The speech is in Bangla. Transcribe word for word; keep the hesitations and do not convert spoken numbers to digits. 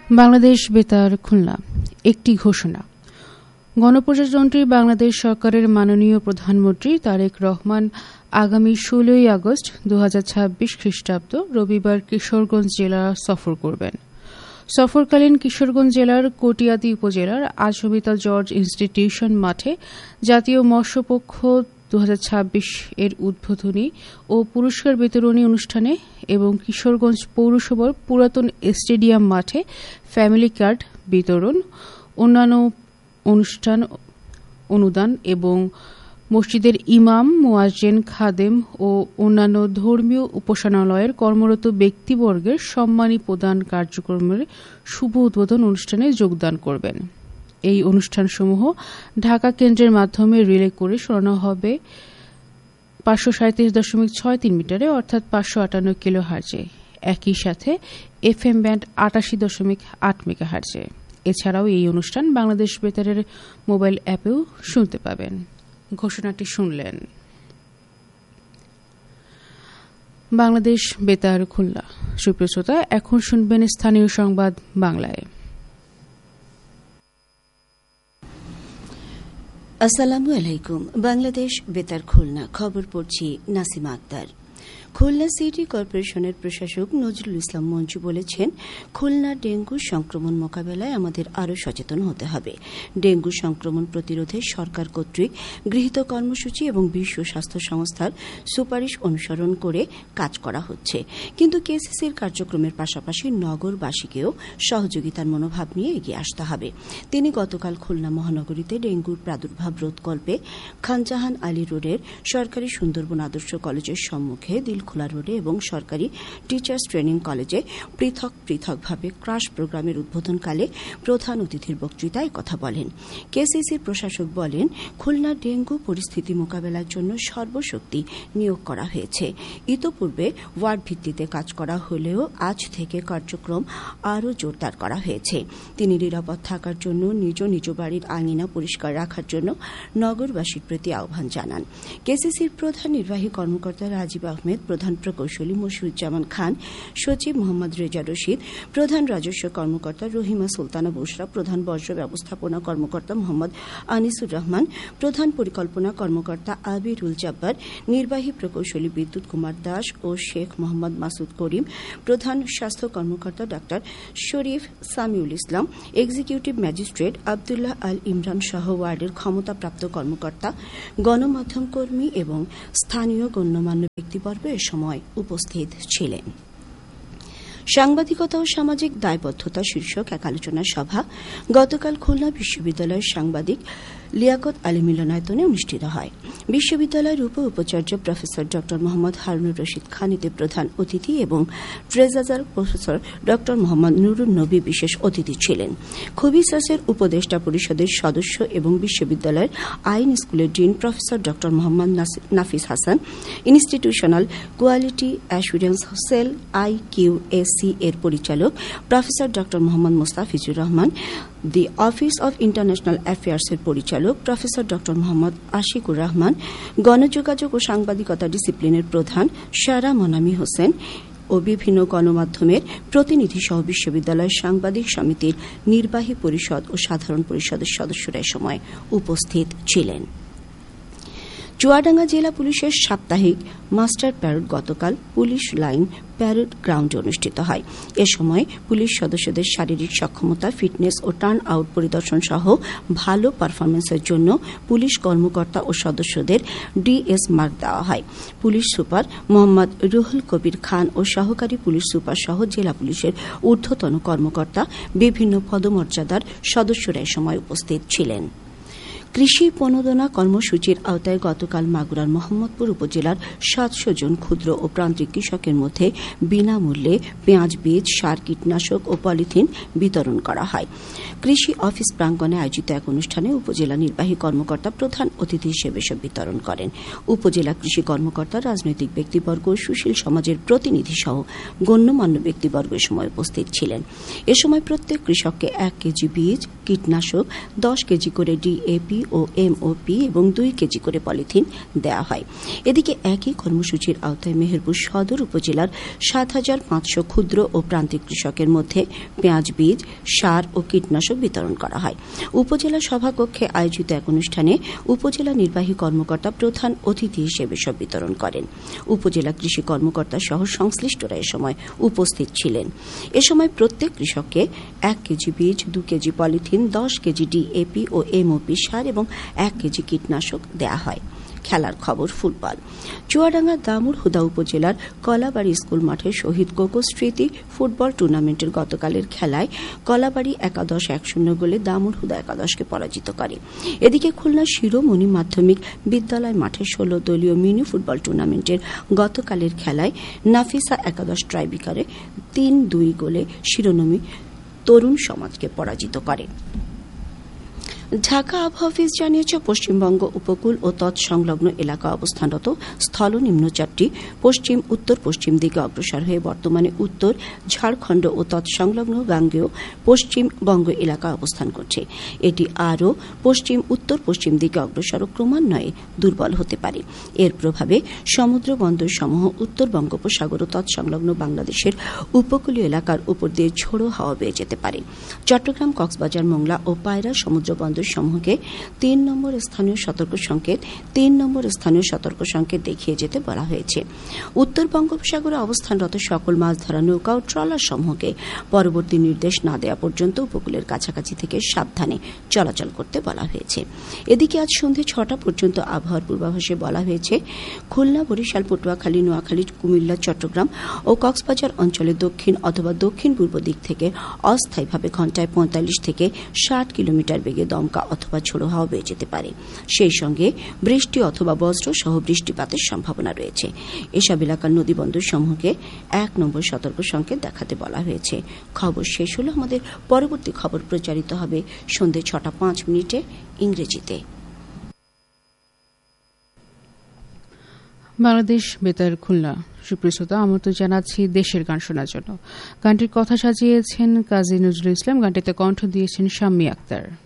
বাংলাদেশ বেতার খুলনা একটি ঘোষণা। গণপ্রজাতন্ত্রী বাংলাদেশ সরকারের মাননীয় প্রধানমন্ত্রী তারেক রহমান আগামী ষোলোই আগস্ট দু হাজার ছাব্বিশ খ্রিস্টাব্দ রবিবার কিশোরগঞ্জ জেলা সফর করবেন। সফরকালীন কিশোরগঞ্জ জেলার কটিয়াদী উপজেলার আজমিতা জর্জ ইনস্টিটিউশন মাঠে জাতীয় মৎস্যপক্ষ দু হাজার ছাব্বিশ এর উদ্বোধনী ও পুরস্কার বিতরণী অনুষ্ঠানে এবং কিশোরগঞ্জ পৌরসভার পুরাতন স্টেডিয়াম মাঠে ফ্যামিলি কার্ড বিতরণ, অন্যান্য অনুষ্ঠান অনুদান এবং মসজিদের ইমাম, মুয়াজ্জিন, খাদেম ও অন্যান্য ধর্মীয় উপাসনালয়ের কর্মরত ব্যক্তিবর্গের সম্মানী প্রদান কার্যক্রমের শুভ উদ্বোধন অনুষ্ঠানে যোগদান করবেন। এই অনুষ্ঠানসমূহ ঢাকা কেন্দ্রের মাধ্যমে রিলে করে শোনানো হবে পাঁচশো সাঁত্রিশ দশমিক ছয় তিন মিটারে অর্থাৎ পাঁচশো আটান্ন কিলো হার্জে, একই সাথে এফ এম ব্যান্ড আটাশি দশমিক আট মেগা হার্জে। এছাড়াও এই অনুষ্ঠান বাংলাদেশ বেতারের মোবাইল অ্যাপেও শুনতে পাবেন। ঘোষণাটি শুনলেন। বাংলাদেশ বেতার খুলনা। সুপ্রিয় শ্রোতা, এখন শুনবেন স্থানীয় সংবাদ বাংলায়। আসসালামু আলাইকুম। বাংলাদেশ বেতার খুলনা, খবর পড়ছি নাসিমা আক্তার। খুলনা সিটি কর্পোরেশনের প্রশাসক নজরুল ইসলাম মঞ্জু বলেছেন, খুলনা ডেঙ্গু সংক্রমণ মোকাবেলায় আমাদের আরও সচেতন হতে হবে। ডেঙ্গু সংক্রমণ প্রতিরোধে সরকার কর্তৃক গৃহীত কর্মসূচি এবং বিশ্ব স্বাস্থ্য সংস্থার সুপারিশ অনুসরণ করে কাজ করা হচ্ছে, কিন্তু কেসিসির কার্যক্রমের পাশাপাশি নগরবাসীকেও সহযোগিতার মনোভাব নিয়ে এগিয়ে আসতে হবে। তিনি গতকাল খুলনা মহানগরীতে ডেঙ্গুর প্রাদুর্ভাব রোধকল্পে খানজাহান আলী রোডের সরকারি সুন্দরবন আদর্শ কলেজের সম্মুখে দিলখোলা রোডে এবং সরকারি টিচার্স ট্রেনিং কলেজে পৃথক পৃথকভাবে ক্রাশ প্রোগ্রামের উদ্বোধনকালে প্রধান অতিথির বক্তৃতায় কথা বলেন। কেসিসির প্রশাসক বলেন, খুলনার ডেঙ্গু পরিস্থিতি মোকাবেলার জন্য সর্বশক্তি নিয়োগ করা হয়েছে। ইতোপূর্বে ওয়ার্ড ভিত্তিতে কাজ করা হলেও আজ থেকে কার্যক্রম আরও জোরদার করা হয়েছে। তিনি নিরাপদ থাকার জন্য নিজ নিজ বাড়ির আঙিনা পরিষ্কার রাখার জন্য নগরবাসীর প্রতি আহ্বান জানান। কেসিসির প্রধান নির্বাহী কর্মকর্তা রাজীব আহমেদ, প্রধান প্রকৌশলী মশিউজ্জামান খান, সচিব মোহাম্মদ রেজা রশিদ, প্রধান রাজস্ব কর্মকর্তা রহিমা সুলতানা বুশরা, প্রধান বর্জ্য ব্যবস্থাপনা কর্মকর্তা মোহাম্মদ আনিসুর রহমান, প্রধান পরিকল্পনা কর্মকর্তা আবিরুল জব্বার, নির্বাহী প্রকৌশলী বিদ্যুৎ কুমার দাস ও শেখ মোহাম্মদ মাসুদ করিম, প্রধান স্বাস্থ্য কর্মকর্তা ডাক্তার শরীফ সামিউল ইসলাম, এক্সিকিউটিভ ম্যাজিস্ট্রেট আবদুল্লাহ আল ইমরান সহ ওয়ার্ডের ক্ষমতাপ্রাপ্ত কর্মকর্তা, গণমাধ্যম কর্মী এবং স্থানীয় গণ্যমান্য ব্যক্তিবর্গ এ সময় উপস্থিত ছিলেন। সাংবাদিকতা ও সামাজিক দায়বদ্ধতা শীর্ষক এক আলোচনা সভা গতকাল খুলনা বিশ্ববিদ্যালয়ের সাংবাদিক লিয়াকত আলী মিলনায়তনে অনুষ্ঠিত হয়। বিশ্ববিদ্যালয়ের উপ উপাচার্য প্রফেসর ড মোহাম্মদ হারুনুর রশিদ খান এতে প্রধান অতিথি এবং ট্রেজারার প্রফেসর ড মোহাম্মদ নুরুন নবী বিশেষ অতিথি ছিলেন। খুবিসাসের উপদেষ্টা পরিষদের সদস্য এবং বিশ্ববিদ্যালয়ের আইন স্কুলের ডিন প্রফেসর ড মোহাম্মদ নাফিস Hasan, institutional quality assurance sell I Q S C এর পরিচালক প্রফেসর ড Mohammad Mostafizur Rahman, the office of international অ্যাফেয়ার্সের পরিচালক প্রফেসর ড মোহাম্মদ আশিকুর রহমান, গণযোগাযোগ ও সাংবাদিকতা ডিসিপ্লিনের প্রধান সারা মনামি হোসেন ও বিভিন্ন গণমাধ্যমের প্রতিনিধি সহ বিশ্ববিদ্যালয়ের সাংবাদিক সমিতির নির্বাহী পরিষদ ও সাধারণ পরিষদের সদস্যরা এ সময় উপস্থিত ছিলেন। চুয়াডাঙ্গা জেলা পুলিশের সাপ্তাহিক মাস্টার প্যারেড গতকাল পুলিশ লাইন প্যারেড গ্রাউন্ডে অনুষ্ঠিত হয়। এ সময় পুলিশ সদস্যদের শারীরিক সক্ষমতা, ফিটনেস ও টার্ন আউট পরিদর্শন সহ ভালো পারফরমেন্সের জন্য পুলিশ কর্মকর্তা ও সদস্যদের ডিএস মার্ক দেওয়া হয়। পুলিশ সুপার মোহাম্মদ রুহুল কবির খান ও সহকারী পুলিশ সুপার সহ জেলা পুলিশের ঊর্ধ্বতন কর্মকর্তা, বিভিন্ন পদমর্যাদার সদস্যরা এ সময় উপস্থিত ছিলেন। কৃষি প্রণোদনা কর্মসূচির আওতায় গতকাল মাগুরার মোহাম্মদপুর উপজেলার সাতশো জন ক্ষুদ্র ও প্রান্তিক কৃষকের মধ্যে বিনামূল্যে পেঁয়াজ বীজ, সার, কীটনাশক ও পলিথিন বিতরণ করা হয়। কৃষি অফিস প্রাঙ্গণে আয়োজিত এক অনুষ্ঠানে উপজেলা নির্বাহী কর্মকর্তা প্রধান অতিথি হিসেবে এসব বিতরণ করেন। উপজেলা কৃষি কর্মকর্তা, রাজনৈতিক ব্যক্তিবর্গ, সুশীল সমাজের প্রতিনিধি সহ গণ্যমান্য ব্যক্তিবর্গ এ সময় উপস্থিত ছিলেন। এ সময় প্রত্যেক কৃষককে এক কেজি বীজ, কীটনাশক, দশ কেজি করে ডিএপি ও এমওপি এবং দুই কেজি করে পলিথিন দেওয়া হয়। এদিকে একই কর্মসূচির আওতায় মেহেরপুর সদর উপজেলার সাত হাজার পাঁচশো ক্ষুদ্র ও প্রান্তিক কৃষকের মধ্যে পেঁয়াজ বীজ, সার ও কীটনাশক বিতরণ করা হয়। উপজেলা সভাকক্ষে আয়োজিত এক অনুষ্ঠানে উপজেলা নির্বাহী কর্মকর্তা প্রধান অতিথি হিসেবে সব বিতরণ করেন। উপজেলা কৃষি কর্মকর্তা সহ সংশ্লিষ্টরা এ সময় উপস্থিত ছিলেন। এ সময় প্রত্যেক কৃষককে এক কেজি বীজ, দু কেজি পলিথিন, দশ কেজি ডিএপি ও এমওপি সার এবং এক কেজি কীটনাশক দেওয়া হয়। খেলার খবর ফুটবল। চুয়াডাঙ্গা দামুর হুদা উপজেলার কলাবাড়ি স্কুল মাঠে শহীদ কোকো স্মৃতি ফুটবল টুর্নামেন্টের গতকালের খেলায় কলাবাড়ি একাদশ এক শূন্য গোলে দামুর হুদা একাদশকে পরাজিত করে। এদিকে খুলনা শিরোমণি মাধ্যমিক বিদ্যালয় মাঠে ষোলো দলীয় মিনি ফুটবল টুর্নামেন্টের গতকালের খেলায় নাফিসা একাদশ ট্রাইবিকারে তিন দুই গোলে শিরোমণি তরুণ সমাজকে পরাজিত করে। ঢাকা আবহাওয়া অফিস জানিয়েছে, পশ্চিমবঙ্গ উপকূল ও তৎসংলগ্ন এলাকা অবস্থানরত স্থল নিম্নচাপটি পশ্চিম উত্তর পশ্চিম দিকে অগ্রসর হয়ে বর্তমানে উত্তর ঝাড়খণ্ড ও তৎসংলগ্ন গাঙ্গেয় পশ্চিমবঙ্গ এলাকা অবস্থান করছে। এটি আরও পশ্চিম উত্তর পশ্চিম দিকে অগ্রসর ও ক্রমান্বয়ে দুর্বল হতে পারে। এর প্রভাবে সমুদ্র বন্দর সমূহ উত্তর বঙ্গোপসাগর ও তৎসংলগ্ন বাংলাদেশের উপকূলীয় এলাকার উপর দিয়ে ঝোড়ো হাওয়া বেয়ে যেতে পারে। চট্টগ্রাম, কক্সবাজার, মোংলা ও পায়রা সমুদ্র বন্দর সমূহকে তিন নম্বর স্থানীয় সতর্ক সংকেত তিন নম্বর স্থানীয় সতর্ক সংকেত দেখিয়ে যেতে বলা হয়েছে। উত্তর বঙ্গোপসাগরে অবস্থানরত সকল মাছ ধরা নৌকা ও ট্রলার সমূহকে পরবর্তী নির্দেশ না দেওয়া পর্যন্ত উপকূলের কাছাকাছি থেকে সাবধানে চলাচল করতে বলা হয়েছে। এদিকে আজ সন্ধ্যে ছটা পর্যন্ত আবহাওয়ার পূর্বাভাসে বলা হয়েছে, খুলনা, বরিশাল, পটুয়াখালী, নোয়াখালী, কুমিল্লা, চট্টগ্রাম ও কক্সবাজার অঞ্চলে দক্ষিণ অথবা দক্ষিণ পূর্ব দিক থেকে অস্থায়ীভাবে ঘণ্টায় পঁয়তাল্লিশ থেকে ষাট কিলোমিটার বেগে দমকা অথবা ঝোড়ো হাওয়া বেয়ে যেতে পারে। সেই সঙ্গে বৃষ্টি অথবা বজ্র সহ বৃষ্টিপাতের সম্ভাবনা রয়েছে। এসব এলাকার নদীবন্দর সমূহকে এক নম্বর সতর্ক সংকেত দেখাতে বলা হয়েছে। খবর শেষ হলো। আমাদের পরবর্তী খবর প্রচারিত হবে সন্ধ্যে ছটা পাঁচ মিনিটে ইংরেজিতে। বাংলাদেশ বেতার খুলনা। সুপ্রিয়তা, আমন্ত্রণ জানাচ্ছি দেশের গান শোনার জন্য। গানটির কথা সাজিয়েছেন কাজী নজরুল ইসলাম, গানটিতে কণ্ঠ দিয়েছেন শাম্মী আক্তার।